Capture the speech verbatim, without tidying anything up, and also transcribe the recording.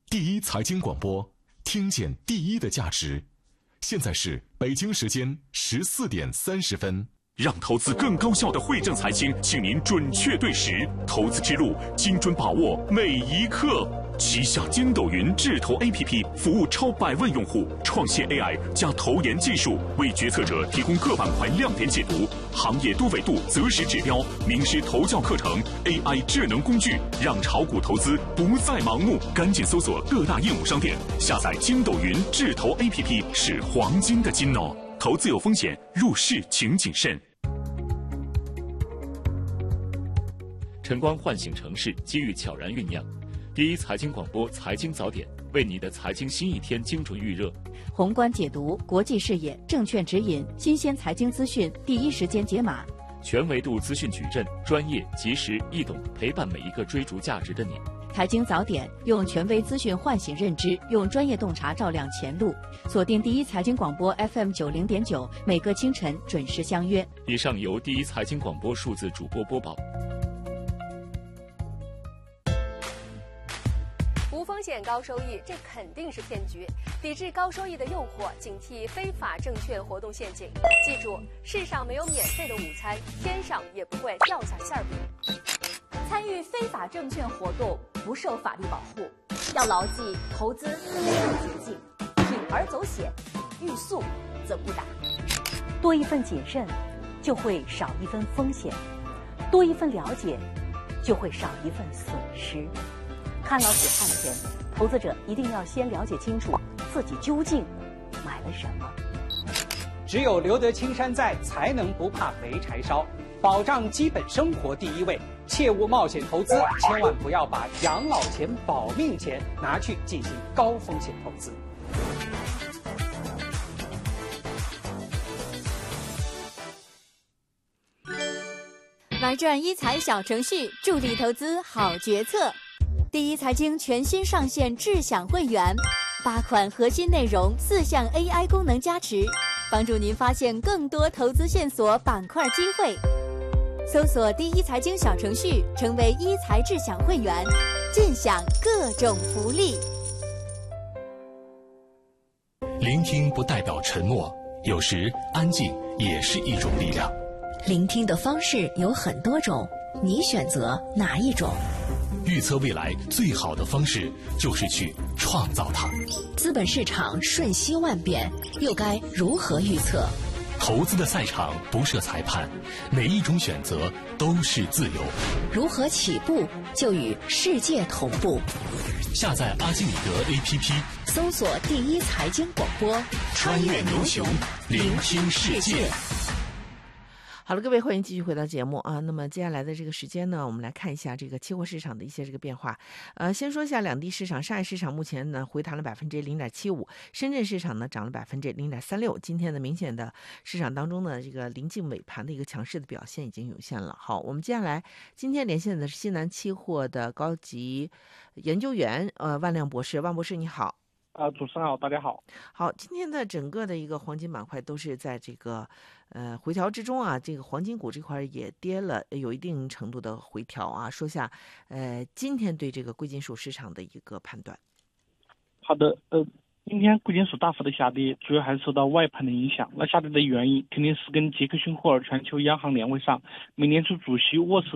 第一财经广播，听见第一的价值。现在是北京时间十四点三十分。 让投资更高效的惠正财经，请您准确对时，投资之路精准把握每一刻。旗下筋斗云智投 A P P 服务超百万用户，创新 A I 加投研技术，为决策者提供各板块亮点解读、行业多维度择时指标、名师投教课程、A I 智能工具，让炒股投资不再盲目。赶紧搜索各大应用商店，下载筋斗云智投 A P P 是黄金的金哦。投资有风险，入市请谨慎。晨光唤醒城市，机遇悄然酝酿。第一财经广播财经早点，为你的财经新一天精准预热。 宏观解读，国际视野，证券指引，新鲜财经资讯，第一时间解码。 全维度资讯矩阵，专业、及时、易懂，陪伴每一个追逐价值的你。 财经早点，用权威资讯唤醒认知，用专业洞察照亮前路。锁定第一财经广播 F M 九零点九，每个清晨准时相约。 以上由第一财经广播数字主播播报。 无风险高收益，这肯定是骗局。抵制高收益的诱惑，警惕非法证券活动陷阱。记住，世上没有免费的午餐，天上也不会掉下馅饼。 参与非法证券活动不受法律保护，要牢记投资没有捷径，铤而走险，欲速则不达。 多一份谨慎，就会少一分风险；多一份了解，就会少一份损失。看老血汗钱，投资者一定要先了解清楚自己究竟买了什么。 只有留得青山在，才能不怕没柴烧。保障基本生活第一位，切勿冒险投资，千万不要把养老钱、保命钱拿去进行高风险投资。 玩转一财小程序，助力投资好决策。第一财经全新上线智享会员，八款核心内容，四项 A I 功能加持，帮助您发现更多投资线索、板块机会。搜索第一财经小程序，成为一财智享会员，尽享各种福利。 聆听不代表沉默，有时安静也是一种力量。 聆听的方式有很多种，你选择哪一种？ 预测未来最好的方式就是去创造它。 资本市场瞬息万变，又该如何预测？ 投资的赛场不设裁判，每一种选择都是自由。 如何起步就与世界同步？ 下载阿基米德 A P P， 搜索第一财经广播， 穿越牛熊，聆听世界。 好了，各位，欢迎继续回到节目啊。那么接下来的这个时间呢，我们来看一下这个期货市场的一些这个变化。呃，先说一下两地市场，上海市场目前呢回弹了百分之零点七五，深圳市场呢涨了百分之零点三六。今天的明显的市场当中呢，这个临近尾盘的一个强势的表现已经涌现了。好，我们接下来今天连线的是西南期货的高级研究员呃万亮博士，万博士你好。 啊、呃，主持人好，大家好。 好，今天的整个的一个黄金板块都是在这个呃回调之中啊，这个黄金股这块也跌了，有一定程度的回调啊。说下呃今天对这个贵金属市场的一个判断。 好的，呃，今天贵金属大幅的下跌，主要还是受到外盘的影响。那下跌的原因肯定是跟杰克逊霍尔全球央行年会上美联储主席沃斯